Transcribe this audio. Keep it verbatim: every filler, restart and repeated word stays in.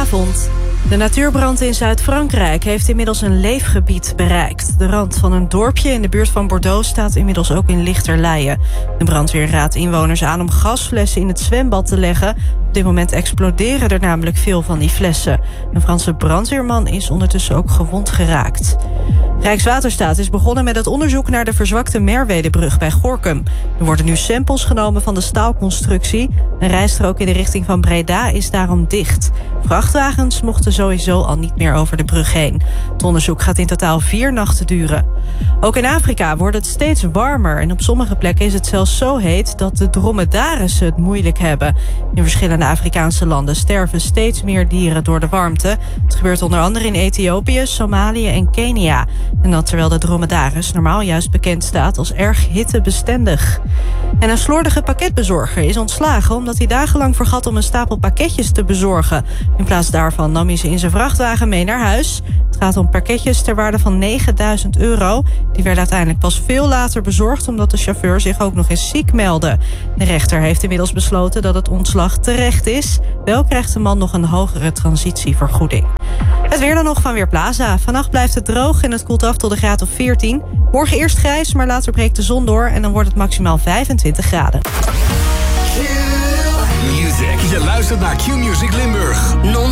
Goedenavond. De natuurbrand in Zuid-Frankrijk heeft inmiddels een leefgebied bereikt. De rand van een dorpje in de buurt van Bordeaux staat inmiddels ook in lichterlaaien. De brandweer raadt inwoners aan om gasflessen in het zwembad te leggen. Op dit moment exploderen er namelijk veel van die flessen. Een Franse brandweerman is ondertussen ook gewond geraakt. Rijkswaterstaat is begonnen met het onderzoek naar de verzwakte Merwedebrug bij Gorinchem. Er worden nu samples genomen van de staalconstructie. Een rijstrook in de richting van Breda is daarom dicht. Vrachtwagens mochten sowieso al niet meer over de brug heen. Het onderzoek gaat in totaal vier nachten duren. Ook in Afrika wordt het steeds warmer en op sommige plekken is het zelfs zo heet dat de dromedarissen het moeilijk hebben. In verschillende Afrikaanse landen sterven steeds meer dieren door de warmte. Het gebeurt onder andere in Ethiopië, Somalië en Kenia. En dat terwijl de dromedaris normaal juist bekend staat als erg hittebestendig. En een slordige pakketbezorger is ontslagen omdat hij dagenlang vergat om een stapel pakketjes te bezorgen. In plaats daarvan nam hij ze in zijn vrachtwagen mee naar huis. Het gaat om pakketjes ter waarde van negenduizend euro. Die werden uiteindelijk pas veel later bezorgd omdat de chauffeur zich ook nog eens ziek meldde. De rechter heeft inmiddels besloten dat het ontslag terecht is. Wel krijgt de man nog een hogere transitievergoeding. Het weer dan nog van Weerplaza. Vannacht blijft het droog en het koelt af tot een graad of veertien. Morgen eerst grijs, maar later breekt de zon door en dan wordt het maximaal vijfentwintig graden. Q Music. Je luistert naar Q Music Limburg. Non